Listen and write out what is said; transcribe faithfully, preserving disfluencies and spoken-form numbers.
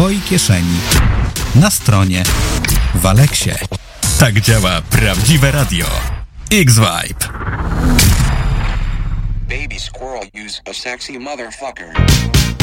twojej kieszeni. Na stronie w Aleksie. Tak działa prawdziwe radio. X-Vibe. Baby squirrel use a sexy motherfucker.